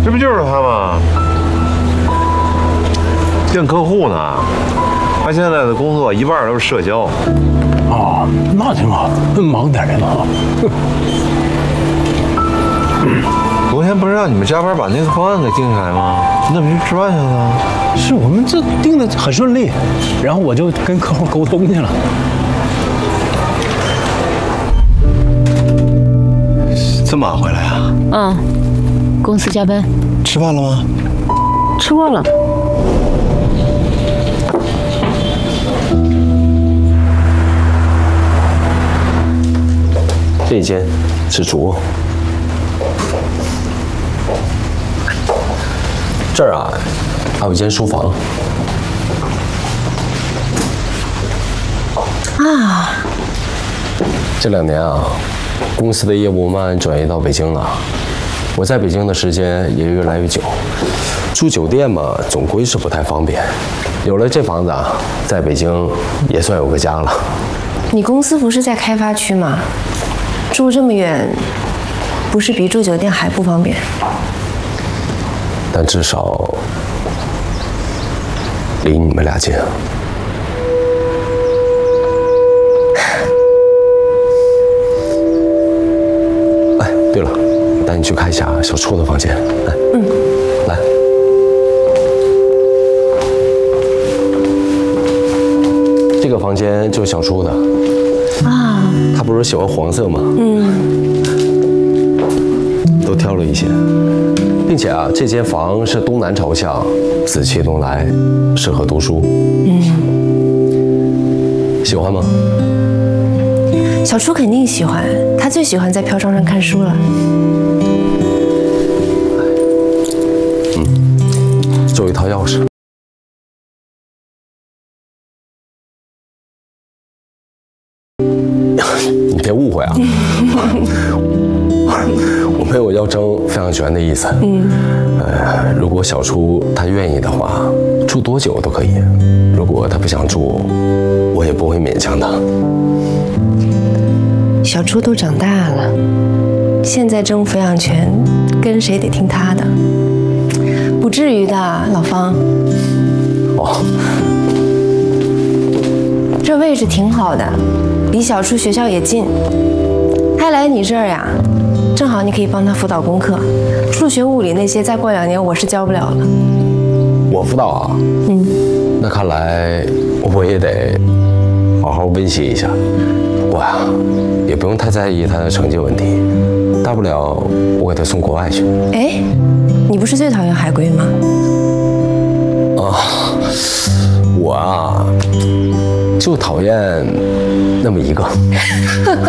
这不就是他吗？见客户呢，他现在的工作一半都是社交。 哦，那挺好，忙点的嘛。 昨天不是让你们加班把那个方案给定下来吗？你怎么去吃饭去了？ 是我们这定的很顺利，然后我就跟客户沟通去了。 这么晚回来啊？ 嗯，公司加班。 吃饭了吗？ 吃过了。 这间是主卧，这儿啊还有一间书房。 啊， 这2年啊，公司的业务慢慢转移到北京了，我在北京的时间也越来越久，住酒店嘛，总归是不太方便。有了这房子啊，在北京也算有个家了。 你公司不是在开发区吗？住这么远，不是比住酒店还不方便？ 但至少离你们俩近啊。哎，对了，带你去看一下小初的房间。来，来。这个房间就是小初的。啊。他不是喜欢黄色吗？都挑了一些，并且啊，这间房是东南朝向，紫气东来，适合读书。喜欢吗？ 小初肯定喜欢，他最喜欢在飘窗上看书了。 这有一套钥匙。你别误会啊，我没有要争抚养权的意思。如果小初他愿意的话，住多久都可以；如果他不想住，我也不会勉强他。 小初都长大了，现在争抚养权，跟谁得听他的，不至于的，老方。 哦， 这位置挺好的，离小初学校也近。他来你这儿呀，正好你可以帮他辅导功课，数学、物理那些，再过2年我是教不了了。 我辅导啊？那看来我也得好好温习一下。我呀，也不用太在意他的成绩问题，大不了我给他送国外去。 哎，你不是最讨厌海归吗？ 我啊，就讨厌那么一个。